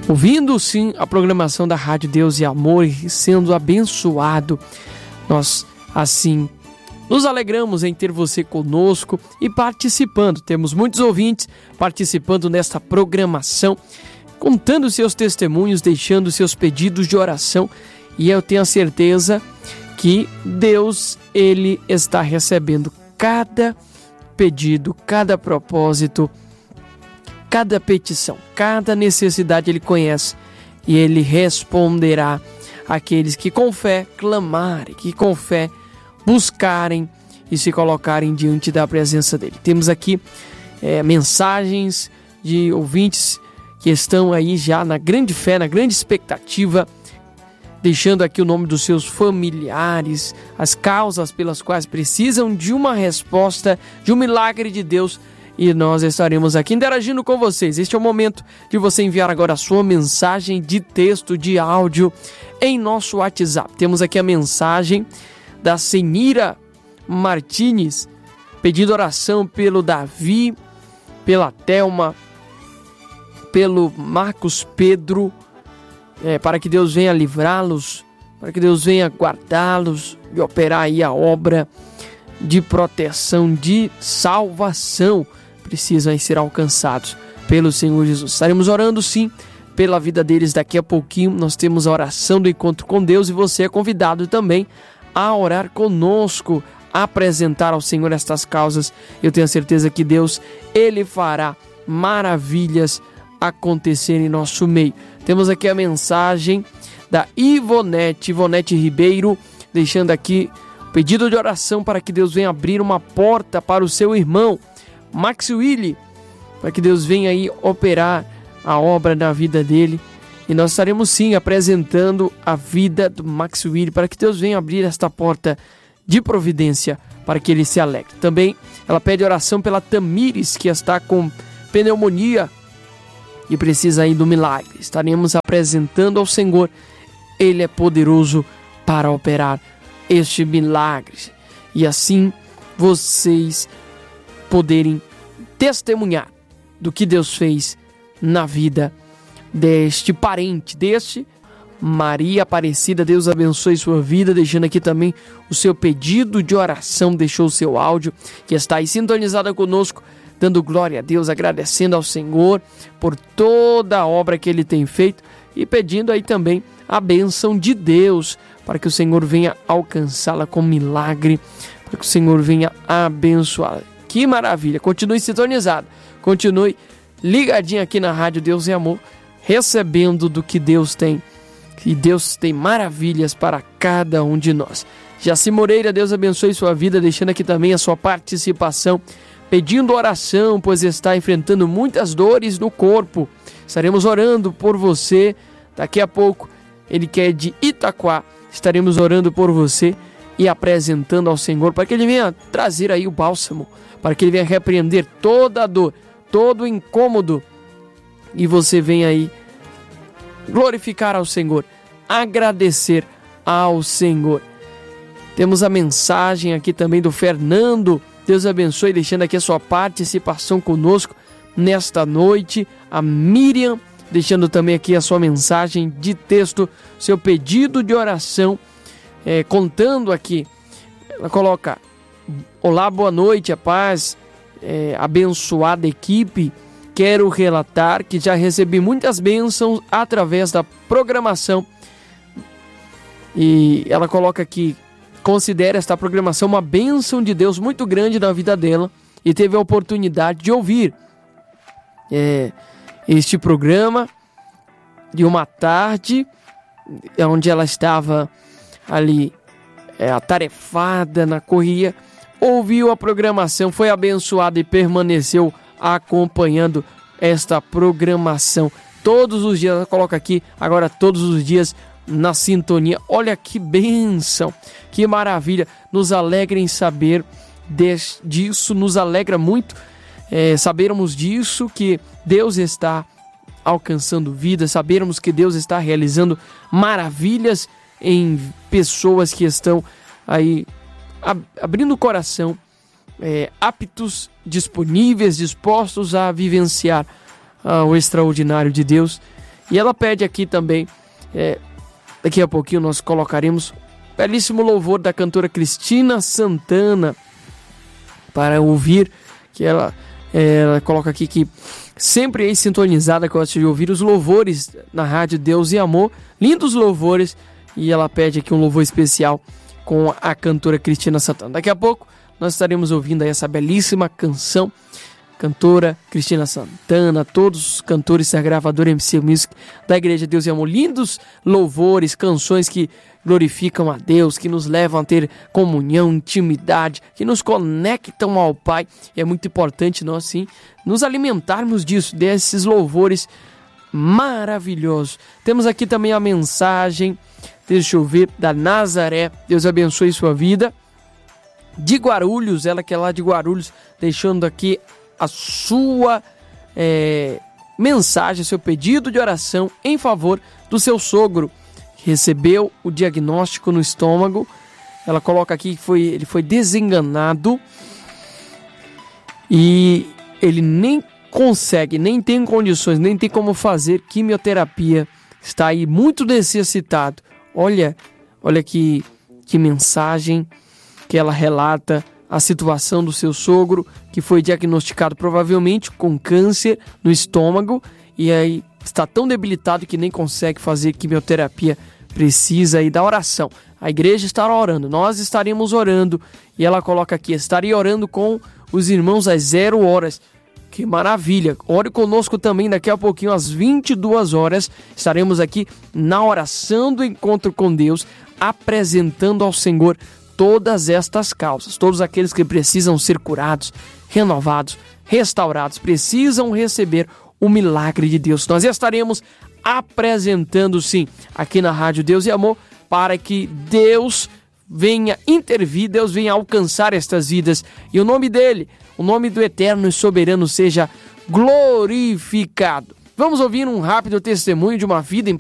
ouvindo sim a programação da Rádio Deus e Amor e sendo abençoado. Nós assim nos alegramos em ter você conosco e participando. Temos muitos ouvintes participando nesta programação, contando seus testemunhos, deixando seus pedidos de oração, e eu tenho a certeza que Deus, Ele está recebendo cada pedido, cada propósito, cada petição, cada necessidade Ele conhece, e Ele responderá àqueles que com fé clamarem, que com fé buscarem e se colocarem diante da presença dEle. Temos aqui mensagens de ouvintes que estão aí já na grande fé, na grande expectativa, deixando aqui o nome dos seus familiares, as causas pelas quais precisam de uma resposta, de um milagre de Deus, e nós estaremos aqui interagindo com vocês. Este é o momento de você enviar agora a sua mensagem de texto, de áudio, em nosso WhatsApp. Temos aqui a mensagem da Senira Martins, pedindo oração pelo Davi, pela Thelma, pelo Marcos Pedro, para que Deus venha livrá-los, para que Deus venha guardá-los e operar aí a obra de proteção, de salvação. Precisam ser alcançados pelo Senhor Jesus. Estaremos orando sim pela vida deles daqui a pouquinho. Nós temos a oração do encontro com Deus e você é convidado também a orar conosco, a apresentar ao Senhor estas causas. Eu tenho a certeza que Deus, Ele fará maravilhas acontecer em nosso meio. Temos aqui a mensagem da Ivonete Ribeiro, deixando aqui o pedido de oração para que Deus venha abrir uma porta para o seu irmão Max Willi, para que Deus venha aí operar a obra na vida dele. E nós estaremos sim apresentando a vida do Max Willi, para que Deus venha abrir esta porta de providência para que ele se alegre. Também ela pede oração pela Tamires, que está com pneumonia e precisa aí do milagre. Estaremos apresentando ao Senhor. Ele é poderoso para operar este milagre. E assim vocês poderem testemunhar do que Deus fez na vida deste parente, deste Maria Aparecida. Deus abençoe sua vida, deixando aqui também o seu pedido de oração, deixou o seu áudio, que está aí sintonizada conosco, dando glória a Deus, agradecendo ao Senhor por toda a obra que Ele tem feito e pedindo aí também a bênção de Deus, para que o Senhor venha alcançá-la com milagre, para que o Senhor venha abençoá-la. Que maravilha! Continue sintonizado, continue ligadinho aqui na Rádio Deus e Amor, recebendo do que Deus tem. E Deus tem maravilhas para cada um de nós. Jaci Moreira, Deus abençoe sua vida, deixando aqui também a sua participação, pedindo oração, pois está enfrentando muitas dores no corpo. Estaremos orando por você daqui a pouco. Ele que é de Itaquá, estaremos orando por você e apresentando ao Senhor, para que Ele venha trazer aí o bálsamo, para que Ele venha repreender toda a dor, todo o incômodo, e você venha aí glorificar ao Senhor, agradecer ao Senhor. Temos a mensagem aqui também do Fernando. Deus abençoe, deixando aqui a sua participação conosco nesta noite. A Miriam, deixando também aqui a sua mensagem de texto, seu pedido de oração, contando aqui. Ela coloca: olá, boa noite, a paz, abençoada equipe. Quero relatar que já recebi muitas bênçãos através da programação. E ela coloca aqui: considera esta programação uma bênção de Deus muito grande na vida dela, e teve a oportunidade de ouvir este programa de uma tarde, onde ela estava ali atarefada na correria, ouviu a programação, foi abençoada e permaneceu acompanhando esta programação todos os dias. Ela coloca aqui agora: todos os dias na sintonia. Olha que bênção, que maravilha. Nos alegra em saber disso, nos alegra muito sabermos disso, que Deus está alcançando vidas, sabermos que Deus está realizando maravilhas em pessoas que estão aí abrindo o coração, aptos, disponíveis, dispostos a vivenciar o extraordinário de Deus. E ela pede aqui também, daqui a pouquinho nós colocaremos belíssimo louvor da cantora Cristina Santana para ouvir, que ela coloca aqui que sempre é sintonizada, gosta de ouvir os louvores na Rádio Deus e Amor, lindos louvores, e ela pede aqui um louvor especial com a cantora Cristina Santana. Daqui a pouco nós estaremos ouvindo aí essa belíssima canção, cantora Cristina Santana, todos os cantores da gravadora MC Music da Igreja Deus e Amor, lindos louvores, canções que glorificam a Deus, que nos levam a ter comunhão, intimidade, que nos conectam ao Pai. E é muito importante nós sim nos alimentarmos disso, desses louvores maravilhosos. Temos aqui também a mensagem, deixa eu ver, da Nazaré, Deus abençoe sua vida, de Guarulhos, ela que é lá de Guarulhos, deixando aqui a sua mensagem, seu pedido de oração em favor do seu sogro, que recebeu o diagnóstico no estômago. Ela coloca aqui que ele foi desenganado e ele nem consegue, nem tem condições, nem tem como fazer quimioterapia, está aí muito necessitado. Olha que mensagem que ela relata a situação do seu sogro, que foi diagnosticado provavelmente com câncer no estômago e aí está tão debilitado que nem consegue fazer quimioterapia, precisa aí da oração. A igreja estará orando, nós estaremos orando, e ela coloca aqui, estaria orando com os irmãos às 0 horas. Que maravilha! Ore conosco também daqui a pouquinho, às 22 horas, estaremos aqui na oração do encontro com Deus, apresentando ao Senhor todas estas causas, todos aqueles que precisam ser curados, renovados, restaurados, precisam receber o milagre de Deus. Nós estaremos apresentando sim, aqui na Rádio Deus e Amor, para que Deus venha intervir, Deus venha alcançar estas vidas, e o nome dele, o nome do Eterno e Soberano seja glorificado. Vamos ouvir um rápido testemunho de uma vida